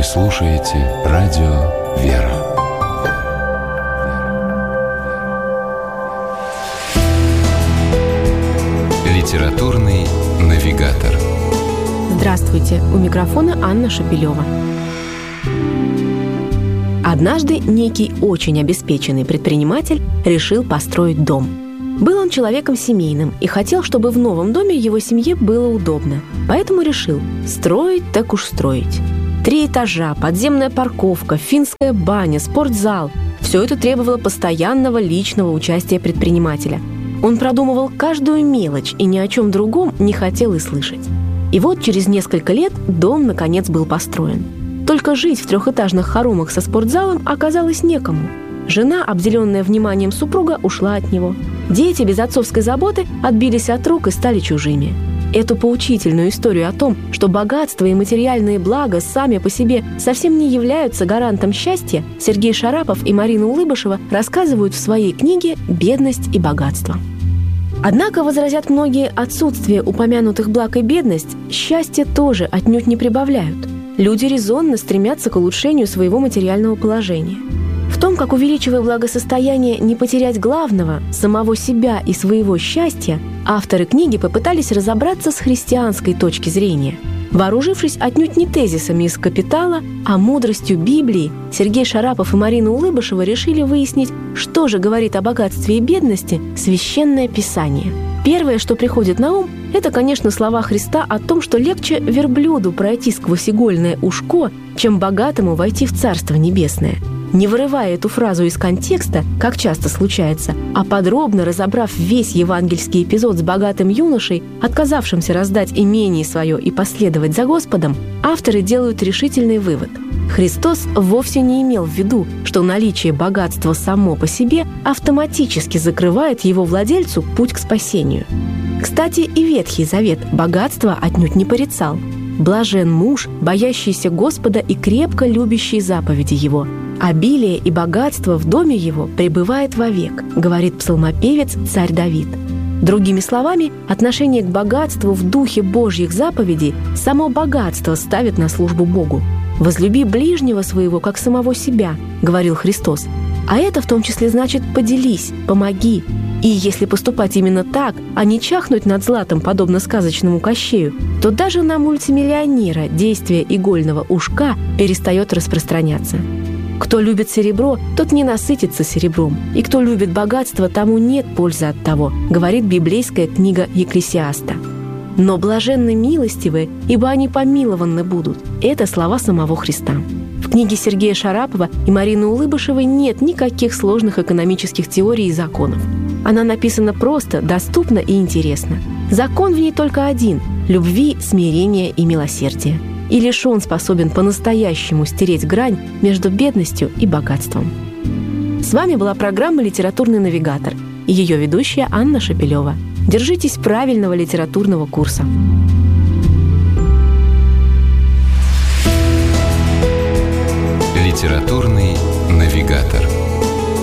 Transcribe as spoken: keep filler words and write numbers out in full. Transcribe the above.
Вы слушаете радио «Вера». Литературный навигатор. Здравствуйте, у микрофона Анна Шапилева. Однажды некий очень обеспеченный предприниматель решил построить дом. Был он человеком семейным и хотел, чтобы в новом доме его семье было удобно. Поэтому решил строить так уж строить. Три этажа, подземная парковка, финская баня, спортзал – все это требовало постоянного личного участия предпринимателя. Он продумывал каждую мелочь и ни о чем другом не хотел и слышать. И вот через несколько лет дом наконец был построен. Только жить в трехэтажных хоромах со спортзалом оказалось некому. Жена, обделенная вниманием супруга, ушла от него. Дети без отцовской заботы отбились от рук и стали чужими. Эту поучительную историю о том, что богатство и материальные блага сами по себе совсем не являются гарантом счастья, Сергей Шарапов и Марина Улыбышева рассказывают в своей книге «Бедность и богатство». Однако, возразят многие, отсутствие упомянутых благ и бедность счастье тоже отнюдь не прибавляют. Люди резонно стремятся к улучшению своего материального положения. В том, как, увеличивая благосостояние, не потерять главного – самого себя и своего счастья, авторы книги попытались разобраться с христианской точки зрения. Вооружившись отнюдь не тезисами из «Капитала», а мудростью Библии, Сергей Шарапов и Марина Улыбышева решили выяснить, что же говорит о богатстве и бедности Священное Писание. Первое, что приходит на ум, это, конечно, слова Христа о том, что легче верблюду пройти сквозь игольное ушко, чем богатому войти в Царство Небесное. Не вырывая эту фразу из контекста, как часто случается, а подробно разобрав весь евангельский эпизод с богатым юношей, отказавшимся раздать имение свое и последовать за Господом, авторы делают решительный вывод. Христос вовсе не имел в виду, что наличие богатства само по себе автоматически закрывает его владельцу путь к спасению. Кстати, и Ветхий Завет богатство отнюдь не порицал. «Блажен муж, боящийся Господа и крепко любящий заповеди Его. Обилие и богатство в доме его пребывает вовек», говорит псалмопевец царь Давид. Другими словами, отношение к богатству в духе Божьих заповедей само богатство ставит на службу Богу. «Возлюби ближнего своего, как самого себя», говорил Христос. А это в том числе значит «поделись», «помоги». И если поступать именно так, а не чахнуть над златом, подобно сказочному Кощею, то даже на мультимиллионера действие игольного ушка перестает распространяться. Кто любит серебро, тот не насытится серебром, и кто любит богатство, тому нет пользы от того, говорит библейская книга Екклесиаста. Но блаженны милостивые, ибо они помилованы будут. Это слова самого Христа. В книге Сергея Шарапова и Марины Улыбышевой нет никаких сложных экономических теорий и законов. Она написана просто, доступно и интересно. Закон в ней только один – любви, смирения и милосердия. И лишь он способен по-настоящему стереть грань между бедностью и богатством. С вами была программа «Литературный навигатор» и ее ведущая Анна Шапилева. Держитесь правильного литературного курса. Литературный